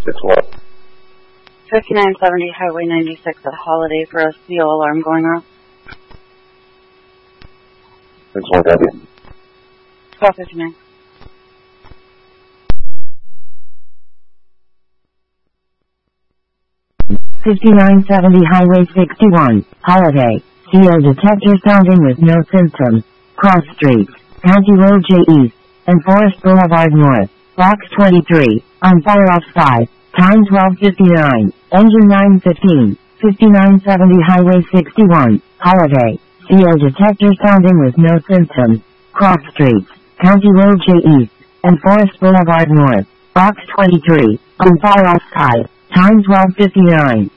It's what? 5970 Highway 96 at Holiday for a CO alarm going off. 6170. 1259. Highway 61, Holiday. CO detector sounding with no symptoms. Cross Streets, County Road J East, and Forest Boulevard North. Box 23, on fire off 5, time 12:59, engine 915, 5970 Highway 61, Holiday. CO detector sounding with no symptoms. Cross Streets, County Road J East, and Forest Boulevard North. Box 23, on fire off 5, time 12:59.